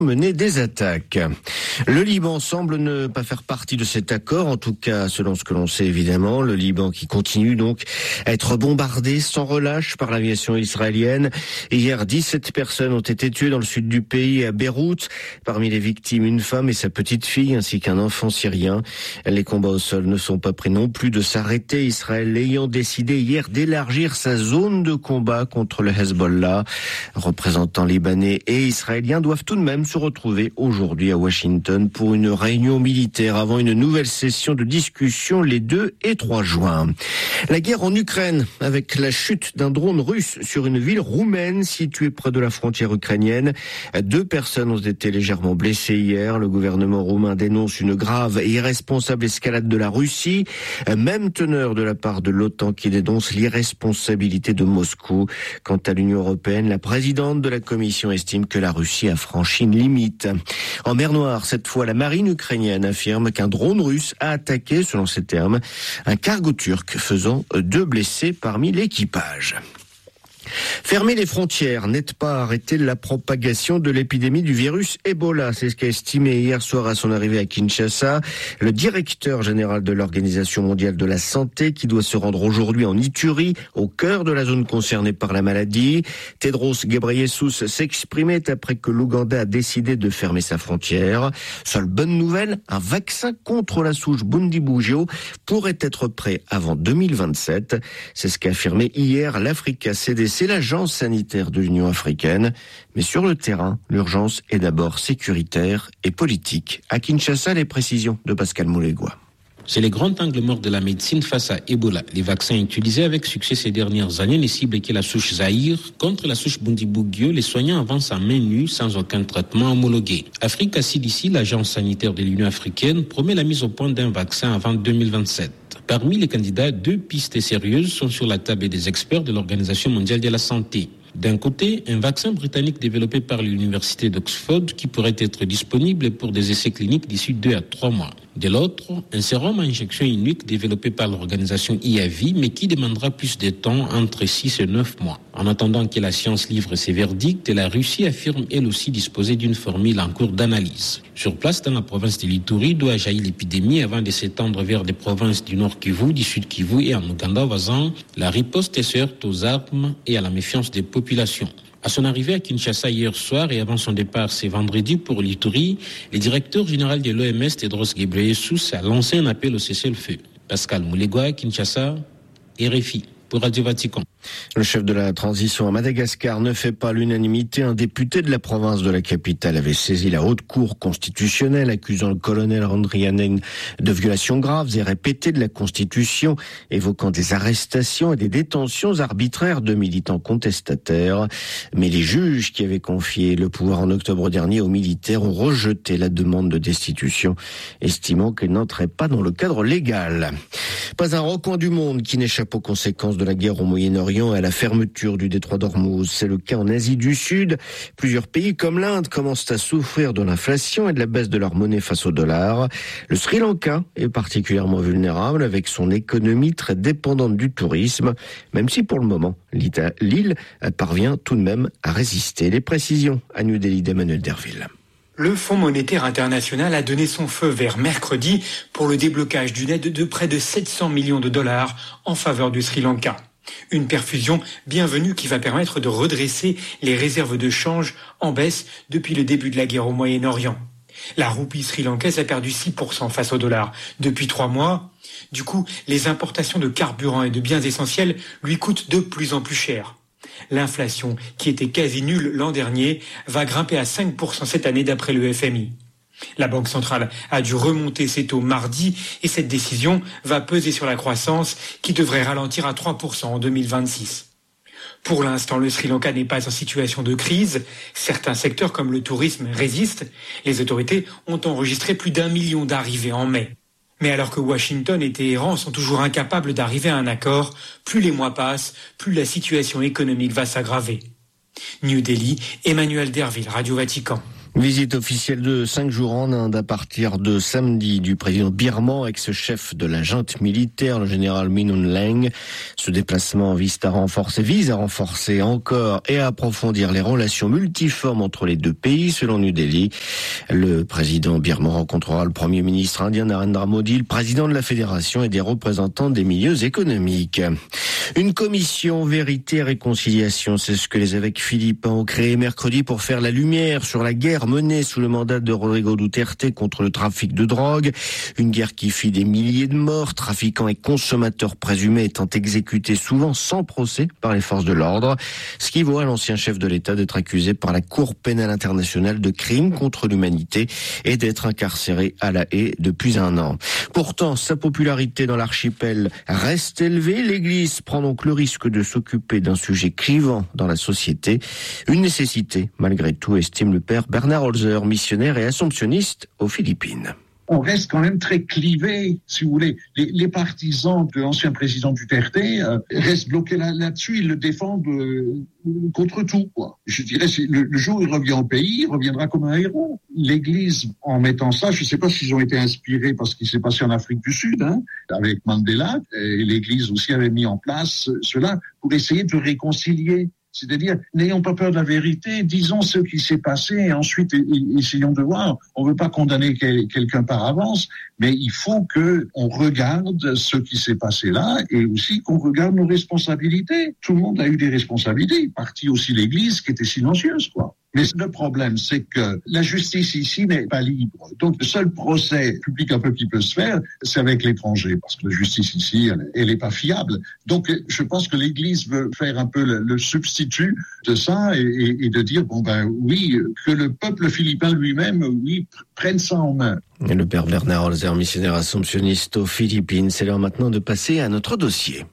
mener des attaques. Le Liban semble ne pas faire partie de cet accord, en tout cas selon ce que l'on sait évidemment. Le Liban qui continue donc à être bombardé sans relâche par l'aviation israélienne. Hier, 17 personnes ont été tuées dans le sud du pays, à Beyrouth. Parmi les victimes, une femme et sa petite fille ainsi qu'un enfant syrien. Les combats au sol ne sont pas près non plus de s'arrêter, Israël ayant décidé hier d'élargir sa zone de combat contre le Hezbollah. Représentants libanais et israéliens doivent tout de même se retrouver aujourd'hui à Washington pour une réunion militaire avant une nouvelle session de discussion les 2 et 3 juin. La guerre en Ukraine, avec la chute d'un drone russe sur une ville roumaine située près de la frontière ukrainienne. 2 personnes ont été légèrement blessées hier. Le gouvernement roumain dénonce une grave et irresponsable escalade de la Russie. Même teneur de la part de l'OTAN qui dénonce l'irresponsabilité de Moscou. Quant à l'Union européenne, la présidente de la Commission estime que la Russie a franchi une limite. En mer Noire, cette fois, la marine ukrainienne affirme qu'un drone russe a attaqué, selon ses termes, un cargo turc faisant 2 blessés parmi l'équipage. Fermer les frontières n'aide pas à arrêter la propagation de l'épidémie du virus Ebola. C'est ce qu'a estimé hier soir à son arrivée à Kinshasa le directeur général de l'Organisation mondiale de la santé qui doit se rendre aujourd'hui en Ituri, au cœur de la zone concernée par la maladie. Tedros Ghebreyesus s'exprimait après que l'Ouganda a décidé de fermer sa frontière. Seule bonne nouvelle, un vaccin contre la souche Bundibugyo pourrait être prêt avant 2027. C'est ce qu'a affirmé hier l'Africa CDC, l'agence sanitaire de l'Union africaine. Mais sur le terrain, l'urgence est d'abord sécuritaire et politique. À Kinshasa, les précisions de Pascal Moulégois. C'est le grand angle mort de la médecine face à Ebola. Les vaccins utilisés avec succès ces dernières années ne ciblent que la souche Zaïre. Contre la souche Bundibugyo, les soignants avancent à main nue sans aucun traitement homologué. Africa CDC, l'agence sanitaire de l'Union africaine, promet la mise au point d'un vaccin avant 2027. Parmi les candidats, 2 pistes sérieuses sont sur la table des experts de l'Organisation mondiale de la santé. D'un côté, un vaccin britannique développé par l'université d'Oxford qui pourrait être disponible pour des essais cliniques d'ici 2 à 3 mois. De l'autre, un sérum à injection unique développé par l'organisation IAVI mais qui demandera plus de temps, entre 6 et 9 mois. En attendant que la science livre ses verdicts, la Russie affirme elle aussi disposer d'une formule en cours d'analyse. Sur place, dans la province de l'Ituri, d'où a jailli l'épidémie avant de s'étendre vers des provinces du Nord Kivu, du Sud Kivu et en Ouganda voisin, la riposte se heurte aux armes et à la méfiance des populations. À son arrivée à Kinshasa hier soir et avant son départ ce vendredi pour l'Ituri, le directeur général de l'OMS, Tedros Ghebreyesus, a lancé un appel au cessez-le-feu. Pascal Moulégois, Kinshasa, RFI, pour Radio Vatican. Le chef de la transition à Madagascar ne fait pas l'unanimité. Un député de la province de la capitale avait saisi la haute cour constitutionnelle accusant le colonel Randrianeng de violations graves et répétées de la Constitution, évoquant des arrestations et des détentions arbitraires de militants contestataires. Mais les juges qui avaient confié le pouvoir en octobre dernier aux militaires ont rejeté la demande de destitution, estimant qu'elle n'entrait pas dans le cadre légal. Pas un recoin du monde qui n'échappe aux conséquences de la guerre au Moyen-Orient et à la fermeture du détroit d'Ormuz. C'est le cas en Asie du Sud. Plusieurs pays comme l'Inde commencent à souffrir de l'inflation et de la baisse de leur monnaie face au dollar. Le Sri Lanka est particulièrement vulnérable avec son économie très dépendante du tourisme, même si pour le moment, l'île parvient tout de même à résister. Les précisions à New Delhi d'Emmanuel Derville. Le Fonds monétaire international a donné son feu vert mercredi pour le déblocage d'une aide de près de 700 millions de dollars en faveur du Sri Lanka. Une perfusion bienvenue qui va permettre de redresser les réserves de change en baisse depuis le début de la guerre au Moyen-Orient. La roupie sri-lankaise a perdu 6% face au dollar depuis 3 mois. Du coup, les importations de carburant et de biens essentiels lui coûtent de plus en plus cher. L'inflation, qui était quasi nulle l'an dernier, va grimper à 5% cette année d'après le FMI. La Banque centrale a dû remonter ses taux mardi et cette décision va peser sur la croissance qui devrait ralentir à 3% en 2026. Pour l'instant, le Sri Lanka n'est pas en situation de crise. Certains secteurs comme le tourisme résistent. Les autorités ont enregistré plus d'1 million d'arrivées en mai. Mais alors que Washington et Téhéran sont toujours incapables d'arriver à un accord, plus les mois passent, plus la situation économique va s'aggraver. New Delhi, Emmanuel Derville, Radio Vatican. Visite officielle de 5 jours en Inde à partir de samedi du président birman, ex-chef de la junte militaire, le général Min Aung Hlaing. Ce déplacement vise à renforcer encore et à approfondir les relations multiformes entre les deux pays, selon New Delhi. Le président birman rencontrera le premier ministre indien Narendra Modi, le président de la fédération et des représentants des milieux économiques. Une commission vérité et réconciliation, c'est ce que les évêques philippins ont créé mercredi pour faire la lumière sur la guerre menée sous le mandat de Rodrigo Duterte contre le trafic de drogue. Une guerre qui fit des milliers de morts, trafiquants et consommateurs présumés étant exécutés souvent sans procès par les forces de l'ordre. Ce qui vaut à l'ancien chef de l'État d'être accusé par la Cour pénale internationale de crimes contre l'humanité et d'être incarcéré à La Haye depuis 1 an. Pourtant, sa popularité dans l'archipel reste élevée. L'Église prend donc le risque de s'occuper d'un sujet clivant dans la société. Une nécessité, malgré tout, estime le père Bernard Holzer, missionnaire et assomptionniste aux Philippines. On reste quand même très clivé, si vous voulez. Les partisans de l'ancien président Duterte restent bloqués là-dessus. Ils le défendent contre tout, quoi. Je dirais, le jour où il revient au pays, il reviendra comme un héros. L'Église, en mettant ça, je ne sais pas s'ils ont été inspirés par ce qui s'est passé en Afrique du Sud, avec Mandela. Et l'Église aussi avait mis en place cela pour essayer de réconcilier. C'est-à-dire, n'ayons pas peur de la vérité, disons ce qui s'est passé et ensuite essayons de voir. On ne veut pas condamner quelqu'un par avance, mais il faut qu'on regarde ce qui s'est passé là et aussi qu'on regarde nos responsabilités. Tout le monde a eu des responsabilités, partie aussi l'Église qui était silencieuse, quoi. Mais le problème, c'est que la justice ici n'est pas libre. Donc, le seul procès public un peu qui peut se faire, c'est avec l'étranger, parce que la justice ici, elle est pas fiable. Donc, je pense que l'Église veut faire un peu le substitut de ça et de dire, oui, que le peuple philippin lui-même, oui, prenne ça en main. Et le père Bernard Holzer, missionnaire assomptionniste aux Philippines. C'est l'heure maintenant de passer à notre dossier.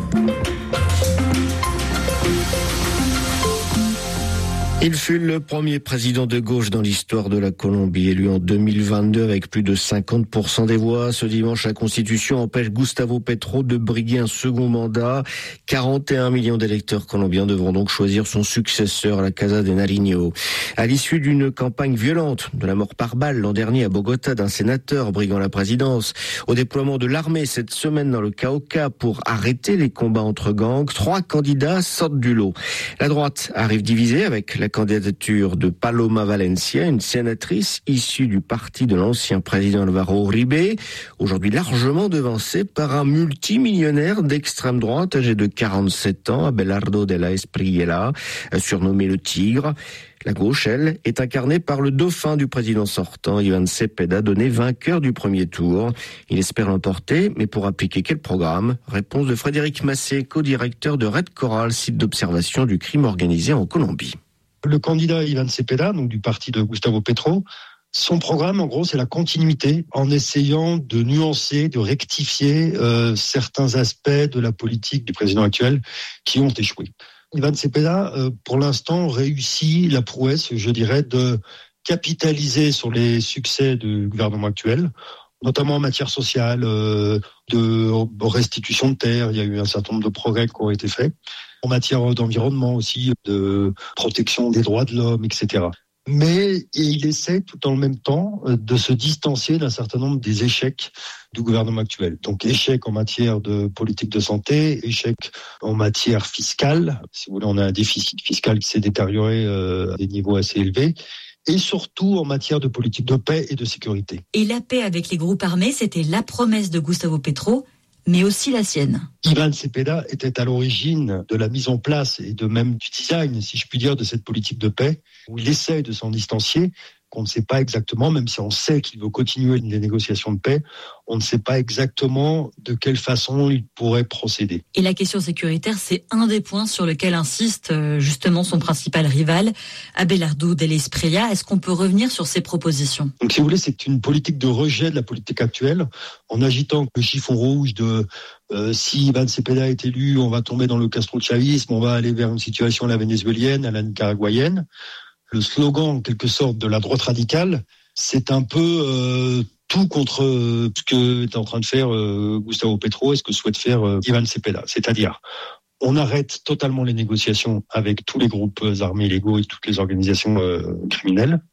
Il fut le premier président de gauche dans l'histoire de la Colombie, élu en 2022 avec plus de 50% des voix. Ce dimanche, la Constitution empêche Gustavo Petro de briguer un second mandat. 41 millions d'électeurs colombiens devront donc choisir son successeur à la Casa de Nariño. À l'issue d'une campagne violente, de la mort par balle l'an dernier à Bogota d'un sénateur briguant la présidence, au déploiement de l'armée cette semaine dans le Cauca pour arrêter les combats entre gangs, 3 candidats sortent du lot. La droite arrive divisée avec la candidature de Paloma Valencia, une sénatrice issue du parti de l'ancien président Álvaro Uribe, aujourd'hui largement devancée par un multimillionnaire d'extrême droite âgé de 47 ans, Abelardo de la Espriella, surnommé le Tigre. La gauche, elle, est incarnée par le dauphin du président sortant, Iván Cepeda, donné vainqueur du premier tour. Il espère l'emporter, mais pour appliquer quel programme ? Réponse de Frédéric Massé, co-directeur de Red Coral, site d'observation du crime organisé en Colombie. Le candidat Iván Cepeda, donc du parti de Gustavo Petro, son programme, en gros, c'est la continuité en essayant de nuancer, de rectifier certains aspects de la politique du président actuel qui ont échoué. Iván Cepeda, pour l'instant, réussit la prouesse, je dirais, de capitaliser sur les succès du gouvernement actuel, notamment en matière sociale, de restitution de terres. Il y a eu un certain nombre de progrès qui ont été faits. En matière d'environnement aussi, de protection des droits de l'homme, etc. Mais il essaie tout en même temps de se distancier d'un certain nombre des échecs du gouvernement actuel. Donc échec en matière de politique de santé, échec en matière fiscale. Si vous voulez, on a un déficit fiscal qui s'est détérioré à des niveaux assez élevés. Et surtout en matière de politique de paix et de sécurité. Et la paix avec les groupes armés, c'était la promesse de Gustavo Petro, mais aussi la sienne. Iván Cepeda était à l'origine de la mise en place et de même du design, si je puis dire, de cette politique de paix, où il essaie de s'en distancier, qu'on ne sait pas exactement, même si on sait qu'il veut continuer les négociations de paix, on ne sait pas exactement de quelle façon il pourrait procéder. Et la question sécuritaire, c'est un des points sur lequel insiste justement son principal rival, Abelardo de la Espriella. Est-ce qu'on peut revenir sur ses propositions ? Donc si vous voulez, c'est une politique de rejet de la politique actuelle, en agitant le chiffon rouge de si Iván Cepeda est élu, on va tomber dans le castrochavisme, on va aller vers une situation à la vénézuélienne, à la nicaraguayenne. Le slogan, en quelque sorte, de la droite radicale, c'est un peu tout contre ce que est en train de faire Gustavo Petro et ce que souhaite faire Iván Cepeda. C'est-à-dire, on arrête totalement les négociations avec tous les groupes armés illégaux et toutes les organisations criminelles.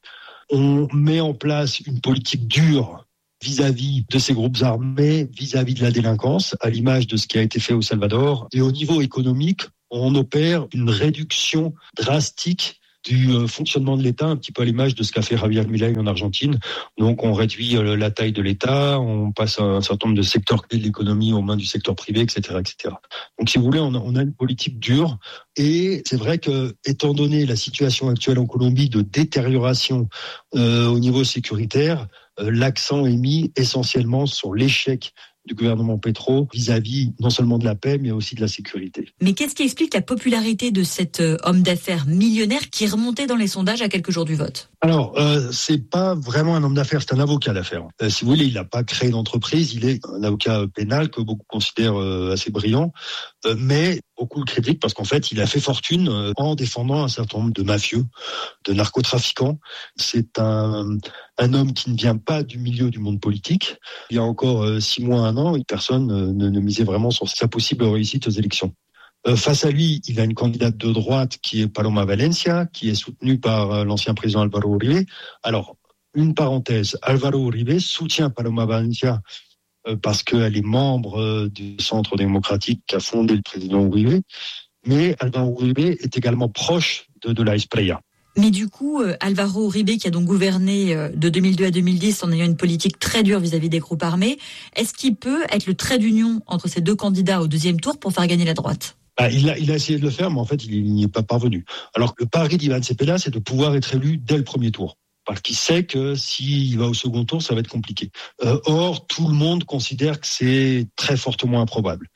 On met en place une politique dure vis-à-vis de ces groupes armés, vis-à-vis de la délinquance, à l'image de ce qui a été fait au Salvador. Et au niveau économique, on opère une réduction drastique du fonctionnement de l'État, un petit peu à l'image de ce qu'a fait Javier Milei en Argentine. Donc on réduit la taille de l'État, on passe un certain nombre de secteurs clés de l'économie aux mains du secteur privé, etc., etc. Donc si vous voulez, on a une politique dure. Et c'est vrai que, étant donné la situation actuelle en Colombie de détérioration au niveau sécuritaire, l'accent est mis essentiellement sur l'échec du gouvernement Petro vis-à-vis non seulement de la paix, mais aussi de la sécurité. Mais qu'est-ce qui explique la popularité de cet homme d'affaires millionnaire qui remontait dans les sondages à quelques jours du vote ? Alors, c'est pas vraiment un homme d'affaires, c'est un avocat d'affaires. Si vous voulez, il n'a pas créé d'entreprise, il est un avocat pénal que beaucoup considèrent assez brillant, mais beaucoup le critiquent parce qu'en fait, il a fait fortune en défendant un certain nombre de mafieux, de narcotrafiquants. C'est un homme qui ne vient pas du milieu du monde politique. Il y a encore 6 mois, 1 an, personne ne misait vraiment sur sa possible réussite aux élections. Face à lui, il a une candidate de droite qui est Paloma Valencia, qui est soutenue par l'ancien président Álvaro Uribe. Alors, une parenthèse, Álvaro Uribe soutient Paloma Valencia parce qu'elle est membre du Centre démocratique qu'a fondé le président Uribe, mais Álvaro Uribe est également proche de la Espriella. Mais du coup, Álvaro Uribe, qui a donc gouverné de 2002 à 2010 en ayant une politique très dure vis-à-vis des groupes armés, est-ce qu'il peut être le trait d'union entre ces deux candidats au deuxième tour pour faire gagner la droite ? Il a essayé de le faire, mais en fait, il n'y est pas parvenu. Alors que le pari d'Ivan Cepeda, c'est de pouvoir être élu dès le premier tour. Parce qu'il sait que s'il va au second tour, ça va être compliqué. Or, tout le monde considère que c'est très fortement improbable.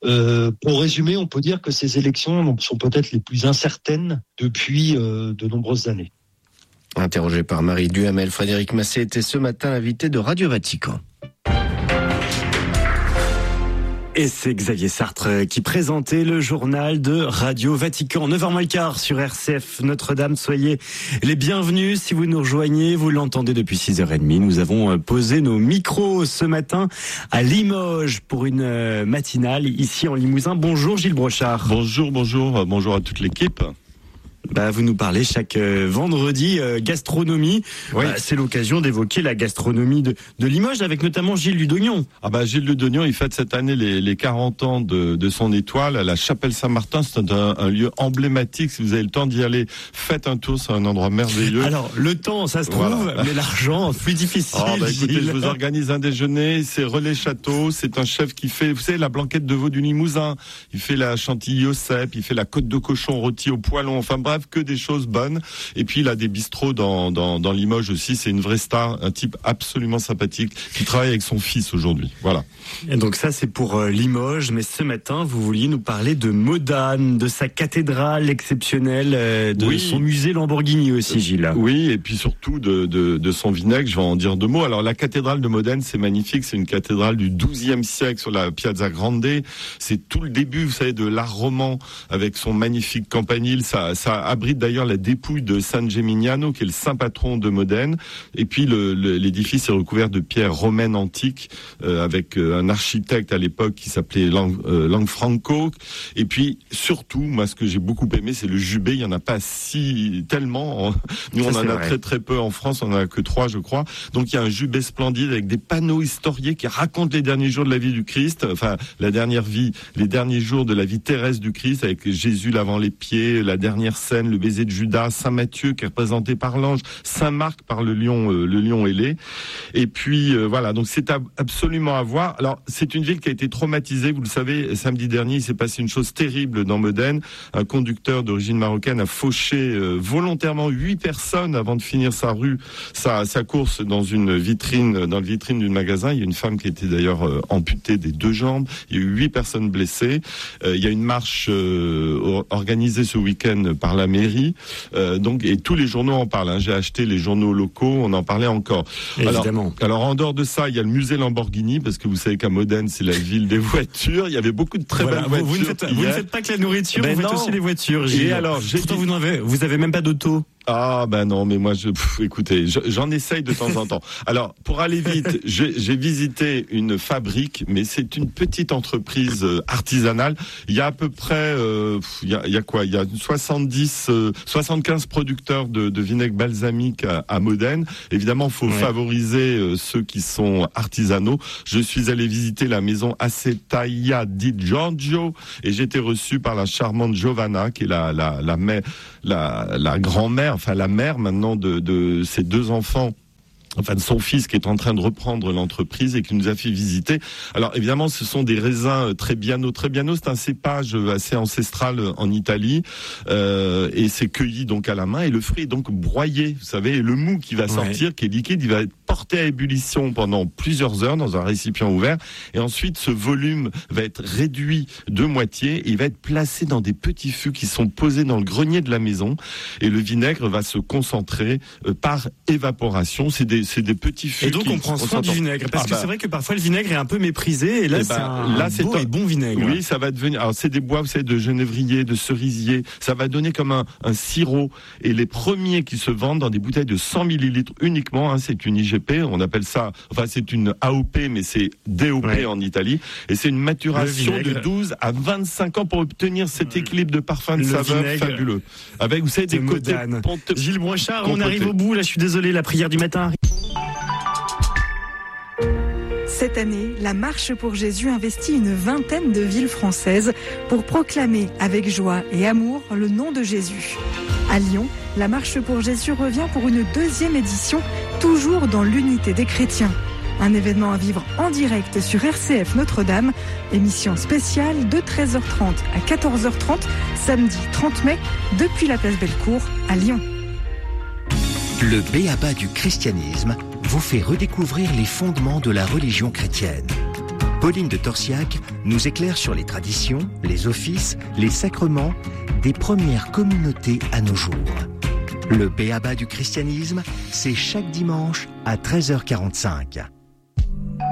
Pour résumer, on peut dire que ces élections sont peut-être les plus incertaines depuis de nombreuses années. Interrogé par Marie Duhamel, Frédéric Massé était ce matin l'invité de Radio Vatican. Et c'est Xavier Sartre qui présentait le journal de Radio Vatican. 9h15 sur RCF Notre-Dame. Soyez les bienvenus. Si vous nous rejoignez, vous l'entendez depuis 6h30. Nous avons posé nos micros ce matin à Limoges pour une matinale ici en Limousin. Bonjour Gilles Brochard. Bonjour à toute l'équipe. Vous nous parlez chaque vendredi gastronomie. Oui. C'est l'occasion d'évoquer la gastronomie de Limoges avec notamment Gilles Ludognon. Gilles Ludognon, il fête cette année les 40 ans de son étoile à la Chapelle Saint-Martin. C'est un lieu emblématique. Si vous avez le temps d'y aller, faites un tour. C'est un endroit merveilleux. Alors, le temps, ça se trouve, voilà. Mais l'argent, plus difficile. Écoutez, je vous organise un déjeuner. C'est Relais Château. C'est un chef qui fait, vous savez, la blanquette de veau du Limousin. Il fait la chantilly au cèpe. Il fait la côte de cochon rôtie au poêlon. Enfin bref, que des choses bonnes. Et puis il a des bistrots dans Limoges aussi. C'est une vraie star, un type absolument sympathique qui travaille avec son fils aujourd'hui. Voilà. Et donc ça c'est pour Limoges, mais ce matin vous vouliez nous parler de Modane, de sa cathédrale exceptionnelle, de son musée Lamborghini aussi, Gilles. Oui, et puis surtout de son vinaigre, je vais en dire 2 mots. Alors la cathédrale de Modène, c'est magnifique, c'est une cathédrale du XIIe siècle sur la Piazza Grande. C'est tout le début, vous savez, de l'art roman avec son magnifique campanile. Ça abrite d'ailleurs la dépouille de San Gemignano, qui est le saint patron de Modène. Et puis l'édifice est recouvert de pierres romaines antiques avec un architecte à l'époque qui s'appelait Lanfranco. Et puis surtout, moi ce que j'ai beaucoup aimé, c'est le jubé. Il y en a pas tellement. Nous on en a très très peu en France, on en a que 3 je crois. Donc il y a un jubé splendide avec des panneaux historiés qui racontent les derniers jours de la vie du Christ, enfin les derniers jours de la vie terrestre du Christ, avec Jésus lavant les pieds, la dernière scène, le baiser de Judas, Saint Matthieu qui est représenté par l'ange, Saint Marc par le lion ailé. Et puis voilà, donc c'est absolument à voir. Alors c'est une ville qui a été traumatisée, vous le savez, samedi dernier il s'est passé une chose terrible dans Modène. Un conducteur d'origine marocaine a fauché volontairement 8 personnes avant de finir sa course dans le vitrine d'une magasin. Il y a une femme qui a été d'ailleurs amputée des 2 jambes. Il y a eu 8 personnes blessées. Il y a une marche organisée ce week-end par la mairie. Et tous les journaux en parlent. J'ai acheté les journaux locaux, on en parlait encore. Évidemment. Alors en dehors de ça, il y a le musée Lamborghini, parce que vous savez qu'à Modène, c'est la ville des voitures. Il y avait beaucoup de très belles voitures. Vous ne faites pas que la nourriture, vous faites aussi les voitures. Et alors, vous avez même pas d'auto. Ah ben non, mais moi écoutez, j'en essaye de temps en temps. Alors pour aller vite, j'ai visité une fabrique, mais c'est une petite entreprise artisanale. Il y a à peu près, il y a quoi ? Il y a 75 producteurs de vinaigre balsamique à Modène. Évidemment, faut favoriser ceux qui sont artisanaux. Je suis allé visiter la maison Acetaia di Giorgio et j'ai été reçu par la charmante Giovanna, qui est la grand-mère, enfin la mère maintenant de ses deux enfants. Enfin, de son fils qui est en train de reprendre l'entreprise et qui nous a fait visiter. Alors évidemment, ce sont des raisins Trebbiano. Trebbiano, c'est un cépage assez ancestral en Italie et c'est cueilli donc à la main et le fruit est donc broyé. Vous savez, et le mou qui va sortir, qui est liquide, il va être porté à ébullition pendant plusieurs heures dans un récipient ouvert et ensuite ce volume va être réduit de moitié et il va être placé dans des petits fûts qui sont posés dans le grenier de la maison et le vinaigre va se concentrer par évaporation. C'est des petits fûts. Et donc on prend soin du vinaigre parce que c'est vrai que parfois le vinaigre est un peu méprisé et là c'est un beau et bon vinaigre. Oui, ça va devenir. Alors c'est des bois, vous savez, de genévrier, de cerisier. Ça va donner comme un sirop. Et les premiers qui se vendent dans des bouteilles de 100 millilitres uniquement, c'est une IGP. On appelle ça. Enfin, c'est une AOP, mais c'est DOP en Italie. Et c'est une maturation de 12 à 25 ans pour obtenir cet équilibre de parfum de saveur fabuleux. Avec, vous savez, des côtés. Gilles Brochard, on arrive au bout. Là, je suis désolé, la prière du matin. Cette année, la Marche pour Jésus investit une vingtaine de villes françaises pour proclamer avec joie et amour le nom de Jésus. À Lyon, la Marche pour Jésus revient pour une deuxième édition, toujours dans l'unité des chrétiens. Un événement à vivre en direct sur RCF Notre-Dame, émission spéciale de 13h30 à 14h30, samedi 30 mai, depuis la place Bellecour à Lyon. Le b.a.-ba du christianisme vous fait redécouvrir les fondements de la religion chrétienne. Pauline de Torsiac nous éclaire sur les traditions, les offices, les sacrements des premières communautés à nos jours. Le b.a.-ba du christianisme, c'est chaque dimanche à 13h45.